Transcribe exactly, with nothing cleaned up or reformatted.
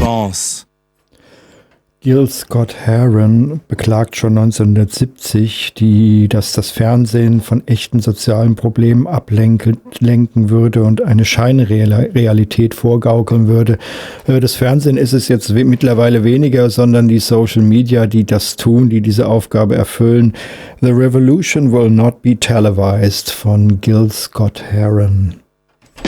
Chance. Gil Scott-Heron beklagt schon neunzehnhundertsiebzig, die, dass das Fernsehen von echten sozialen Problemen ablenken lenken würde und eine Scheinrealität vorgaukeln würde. Das Fernsehen ist es jetzt we- mittlerweile weniger, sondern die Social Media, die das tun, die diese Aufgabe erfüllen. The Revolution will not be televised von Gil Scott-Heron.